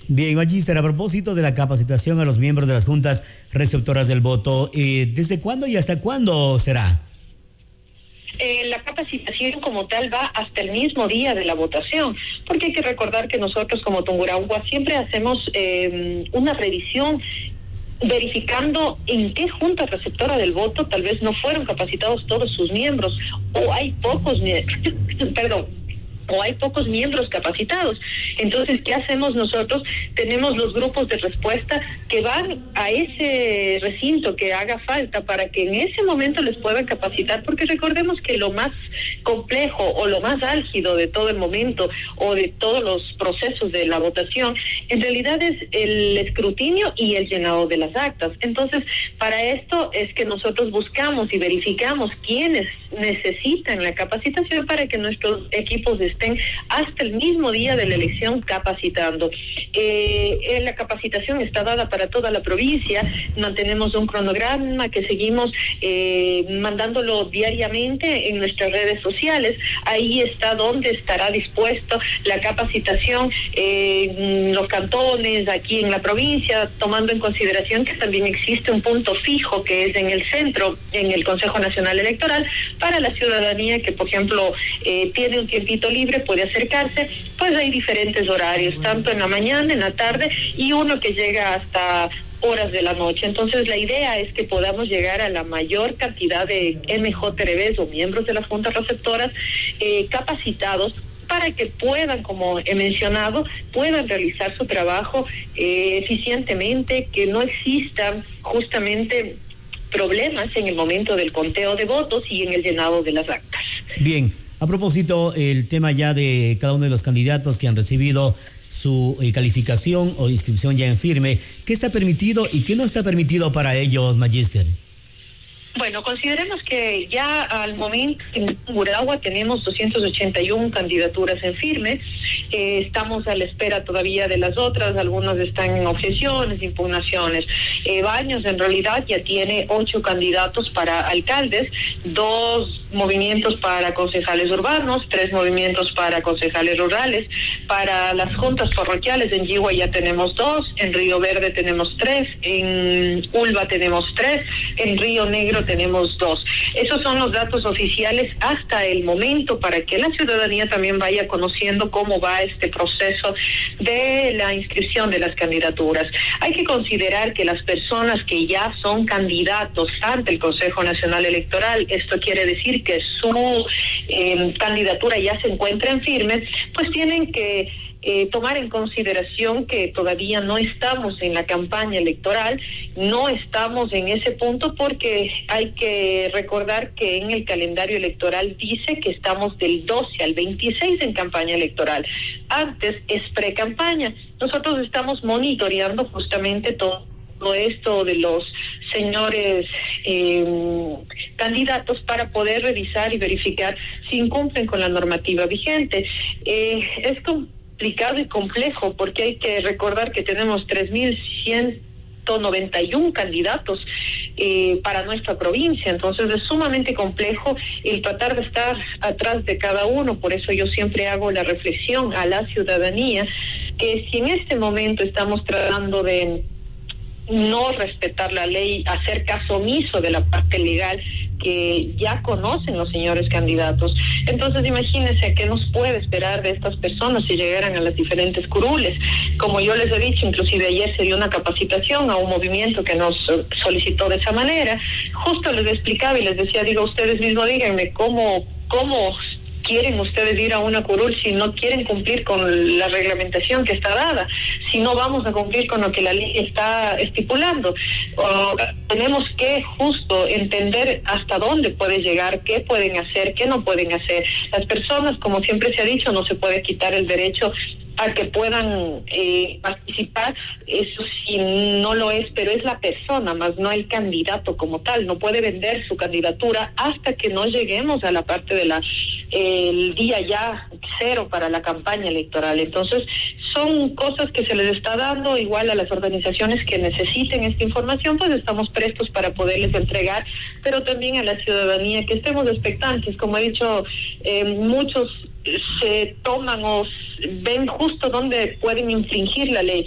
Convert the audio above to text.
Bien, Magíster, a propósito de la capacitación a los miembros de las juntas receptoras del voto, ¿desde cuándo y hasta cuándo será? La capacitación como tal va hasta el mismo día de la votación, porque hay que recordar que nosotros como Tungurahua siempre hacemos una revisión verificando en qué junta receptora del voto tal vez no fueron capacitados todos sus miembros o hay pocos miembros capacitados. Entonces, ¿qué hacemos nosotros? Tenemos los grupos de respuesta que van a ese recinto que haga falta para que en ese momento les puedan capacitar, porque recordemos que lo más complejo o lo más álgido de todo el momento o de todos los procesos de la votación, en realidad es el escrutinio y el llenado de las actas. Entonces, para esto es que nosotros buscamos y verificamos quiénes necesitan la capacitación para que nuestros equipos estén hasta el mismo día de la elección capacitando. La capacitación está dada para toda la provincia, mantenemos un cronograma que seguimos mandándolo diariamente en nuestras redes sociales. Ahí está donde estará dispuesto la capacitación en los cantones, aquí en la provincia, tomando en consideración que también existe un punto fijo que es en el centro, en el Consejo Nacional Electoral, para la ciudadanía que, por ejemplo, tiene un tiempito libre, puede acercarse. Pues hay diferentes horarios, tanto en la mañana, en la tarde, y uno que llega hasta horas de la noche. Entonces la idea es que podamos llegar a la mayor cantidad de MJRBs o miembros de las juntas receptoras capacitados para que puedan, como he mencionado, puedan realizar su trabajo eficientemente, que no existan justamente problemas en el momento del conteo de votos y en el llenado de las actas. Bien, a propósito, el tema ya de cada uno de los candidatos que han recibido su calificación o inscripción ya en firme, ¿qué está permitido y qué no está permitido para ellos, Magíster? Bueno, consideremos que ya al momento en Tungurahua tenemos 281 candidaturas en firme, estamos a la espera todavía de las otras, algunos están en objeciones, impugnaciones. Baños en realidad ya tiene 8 candidatos para alcaldes, 2 movimientos para concejales urbanos, 3 movimientos para concejales rurales. Para las juntas parroquiales en Yigua ya tenemos 2, en Río Verde tenemos 3, en Ulva tenemos 3, en Río Negro tenemos 2. Esos son los datos oficiales hasta el momento para que la ciudadanía también vaya conociendo cómo va este proceso de la inscripción de las candidaturas. Hay que considerar que las personas que ya son candidatos ante el Consejo Nacional Electoral, esto quiere decir que su candidatura ya se encuentra en firme, pues tienen que tomar en consideración que todavía no estamos en la campaña electoral, no estamos en ese punto porque hay que recordar que en el calendario electoral dice que estamos del 12 al 26 en campaña electoral. Antes es pre-campaña. Nosotros estamos monitoreando justamente todo esto de los señores candidatos para poder revisar y verificar si incumplen con la normativa vigente. Es complicado y complejo porque hay que recordar que tenemos 3.191 candidatos para nuestra provincia, entonces es sumamente complejo el tratar de estar atrás de cada uno. Por eso yo siempre hago la reflexión a la ciudadanía que si en este momento estamos tratando de no respetar la ley, hacer caso omiso de la parte legal que ya conocen los señores candidatos. Entonces imagínense qué nos puede esperar de estas personas si llegaran a las diferentes curules. Como yo les he dicho, inclusive ayer se dio una capacitación a un movimiento que nos solicitó de esa manera. Justo les explicaba y les decía, digo, ustedes mismos díganme cómo quieren ustedes ir a una curul si no quieren cumplir con la reglamentación que está dada, si no vamos a cumplir con lo que la ley está estipulando. Tenemos que justo entender hasta dónde puede llegar, qué pueden hacer, qué no pueden hacer. Las personas, como siempre se ha dicho, no se puede quitar el derecho a que puedan participar, eso sí no lo es, pero es la persona, más no el candidato como tal. No puede vender su candidatura hasta que no lleguemos a la parte de el día ya cero para la campaña electoral. Entonces son cosas que se les está dando, igual a las organizaciones que necesiten esta información, pues estamos prestos para poderles entregar, pero también a la ciudadanía que estemos expectantes. Como he dicho, muchos se toman o ven justo donde pueden infringir la ley.